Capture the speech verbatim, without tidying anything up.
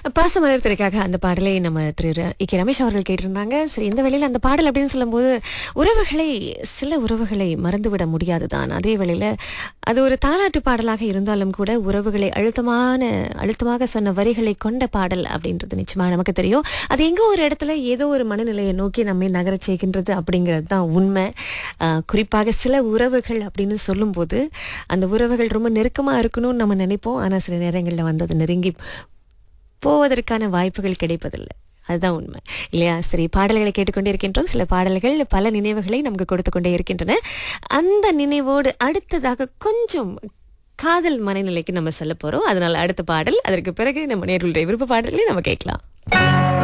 பாசமலர் திரைக்காக அந்த பாடலை நம்ம திரு ர- இ கே ரமேஷ் அவர்கள் கேட்டிருந்தாங்க. சரி, இந்த வேளையில் அந்த பாடல் அப்படின்னு சொல்லும்போது உறவுகளை சில உறவுகளை மறந்துவிட முடியாதுதான். அதே வேளையில் அது ஒரு தாலாட்டு பாடலாக இருந்தாலும் கூட உறவுகளை அழுத்தமான அழுத்தமாக சொன்ன வரிகளை கொண்ட பாடல் அப்படின்றது நிச்சயமாக நமக்கு தெரியும். அது எங்கோ ஒரு இடத்துல ஏதோ ஒரு மனநிலையை நோக்கி நம்மை நகரச் செய்கின்றது அப்படிங்கிறது தான் உண்மை. ஆஹ் குறிப்பாக சில உறவுகள் அப்படின்னு சொல்லும்போது அந்த உறவுகள் ரொம்ப நெருக்கமாக இருக்கணும்னு நம்ம நினைப்போம். ஆனால் சில நேரங்களில் வந்து அது நெருங்கி போவதற்கான வாய்ப்புகள் கிடைப்பதில்லை. அதுதான் உண்மை இல்லையா? சரி, பாடல்களை கேட்டுக்கொண்டே இருக்கின்றோம். சில பாடல்கள் பல நினைவுகளை நமக்கு கொடுத்து கொண்டே இருக்கின்றன. அந்த நினைவோடு அடுத்ததாக கொஞ்சம் காதல் மனநிலைக்கு நம்ம செல்ல போறோம். அதனால அடுத்த பாடல், அதற்கு பிறகு நம்ம நேர்களுடைய விருப்ப பாடல்களை நம்ம கேட்கலாம்.